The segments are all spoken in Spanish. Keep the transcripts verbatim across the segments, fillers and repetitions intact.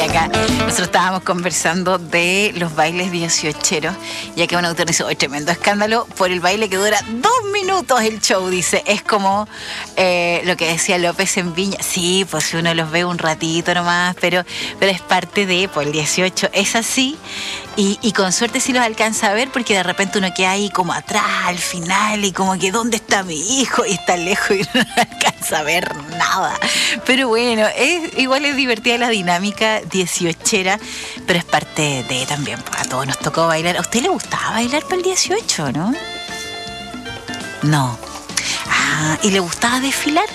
acá nosotros estábamos conversando de los bailes dieciocheros, ya que un autor dice, ¡oh, tremendo escándalo por el baile que dura dos minutos el show! Dice, es como eh, lo que decía López en Viña. Sí, pues si uno los ve un ratito nomás, pero, pero es parte de, pues el dieciocho es así. Y, y con suerte sí los alcanza a ver, porque de repente uno queda ahí como atrás, al final, y como que ¿dónde está mi hijo? Y está lejos y no alcanza a ver nada. Pero bueno, es, igual es divertida la dinámica dieciochera, pero es parte de también, pues, a todos nos tocó bailar. ¿A usted le gustaba bailar para el dieciocho, no? No. Ah, ¿y le gustaba desfilar?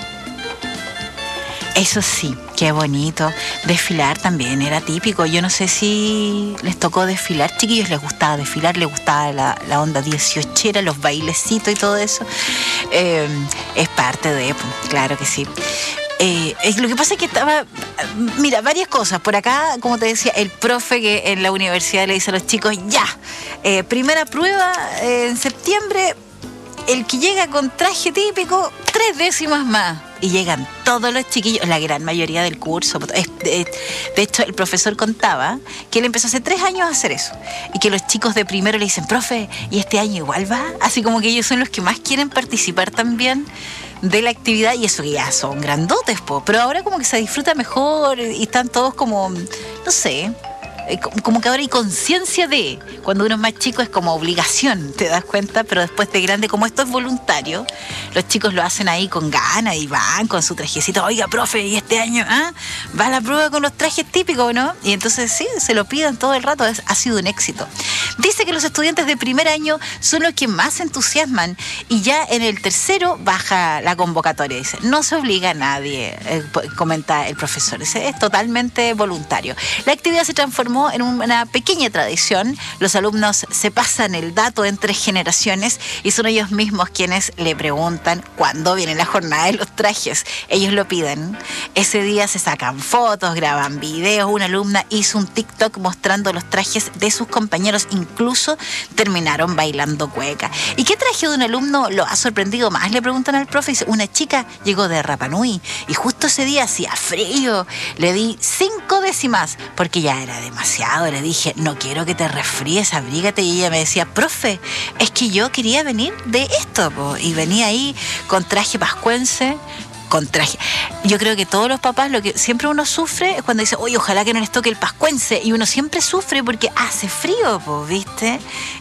Eso sí, qué bonito. Desfilar también era típico. Yo no sé si les tocó desfilar. Chiquillos, les gustaba desfilar, les gustaba la, la onda dieciochera, los bailecitos y todo eso. Eh, es parte de, claro que sí. Eh, lo que pasa es que estaba, mira, varias cosas. Por acá, como te decía, el profe que en la universidad le dice a los chicos, ya, eh, primera prueba eh, en septiembre, el que llega con traje típico, tres décimas más. Y llegan todos los chiquillos, la gran mayoría del curso. De hecho, el profesor contaba que él empezó hace tres años a hacer eso. Y que los chicos de primero le dicen, profe, ¿y este año igual va? Así como que ellos son los que más quieren participar también de la actividad, y eso que ya son grandotes, po. Pero ahora como que se disfruta mejor y están todos como, no sé, como que ahora hay conciencia de, cuando uno es más chico es como obligación, te das cuenta, pero después de grande, como esto es voluntario, los chicos lo hacen ahí con ganas y van con su trajecito. Oiga, profe, ¿y este año ah, va a la prueba con los trajes típicos, no? Y entonces sí, se lo piden todo el rato, es, ha sido un éxito. Dice que los estudiantes de primer año son los que más se entusiasman, y ya en el tercero baja la convocatoria. Dice, no se obliga a nadie, eh, comenta el profesor, dice, es totalmente voluntario. La actividad se transformó en una pequeña tradición. Los alumnos se pasan el dato entre generaciones y son ellos mismos quienes le preguntan cuándo viene la jornada de los trajes. Ellos lo piden. Ese día se sacan fotos, graban videos. Una alumna hizo un TikTok mostrando los trajes de sus compañeros. Incluso terminaron bailando cueca. ¿Y qué traje de un alumno lo ha sorprendido más? Le preguntan al profe. Dice, una chica llegó de Rapa Nui y justo ese día hacía frío. Le di cinco décimas porque ya era demasiado. Le dije, no quiero que te resfríes, abrígate. Y ella me decía, profe, es que yo quería venir de esto, po. Y venía ahí con traje pascuense, con traje. Yo creo que todos los papás, lo que siempre uno sufre es cuando dice, oye, ojalá que no les toque el pascuense. Y uno siempre sufre porque hace frío, po, ¿viste?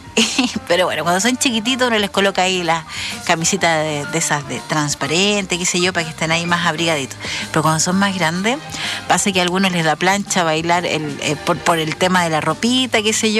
Pero bueno, cuando son chiquititos uno les coloca ahí las camisetas de, de esas de transparente, qué sé yo, para que estén ahí más abrigaditos. Pero cuando son más grandes, pasa que a algunos les da plancha bailar el, eh, por, por el tema de la ropita, qué sé yo.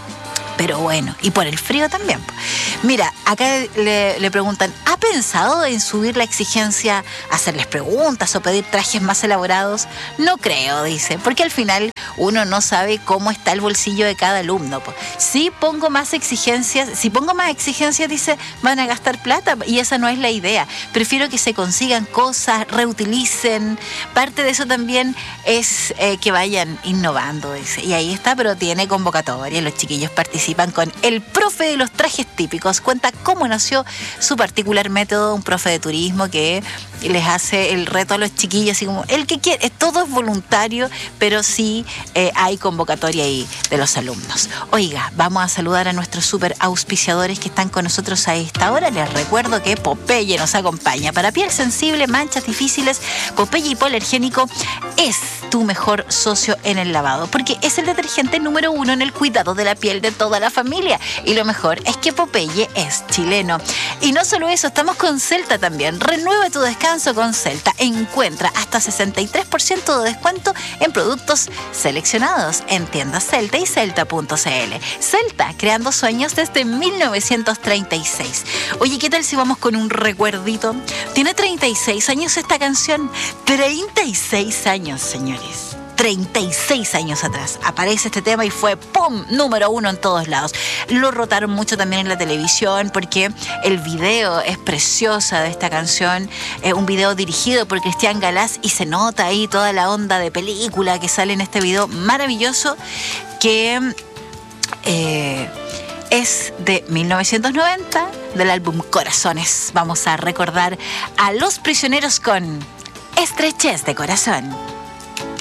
Pero bueno, y por el frío también. Mira, acá le, le preguntan, ¿ha pensado en subir la exigencia, hacerles preguntas o pedir trajes más elaborados? No creo, dice, porque al final uno no sabe cómo está el bolsillo de cada alumno. Si pongo más exigencias, si pongo más exigencias, dice, van a gastar plata, y esa no es la idea. Prefiero que se consigan cosas, reutilicen. Parte de eso también es eh, que vayan innovando, dice. Y ahí está, pero tiene convocatoria, los chiquillos participan con el profe de los trajes típicos. Cuenta cómo nació su particular método, un profe de turismo que les hace el reto a los chiquillos, así como el que quiere. Todo es voluntario, pero sí eh, hay convocatoria ahí de los alumnos. Oiga, vamos a saludar a nuestros super auspiciadores que están con nosotros a esta hora. Les recuerdo que Popeye nos acompaña. Para piel sensible, manchas difíciles, Popeye Hipoalergénico es tu mejor socio en el lavado, porque es el detergente número uno en el cuidado de la piel de toda la familia. Y lo mejor es que Popeye es chileno. Y no solo eso, estamos con Celta también. Renueva tu descanso con Celta. Encuentra hasta sesenta y tres por ciento de descuento en productos seleccionados en tiendas Celta y celta punto c l. Celta, creando sueños desde mil novecientos treinta y seis. Oye, ¿qué tal si vamos con un recuerdito? Tiene treinta y seis años esta canción. treinta y seis años, señores. treinta y seis años atrás aparece este tema y fue ¡pum! Número uno en todos lados. Lo rotaron mucho también en la televisión porque el video es preciosa de esta canción, eh, un video dirigido por Cristian Galás, y se nota ahí toda la onda de película que sale en este video maravilloso que eh, es de mil novecientos noventa, del álbum Corazones. Vamos a recordar a Los Prisioneros con Estrechez de Corazón.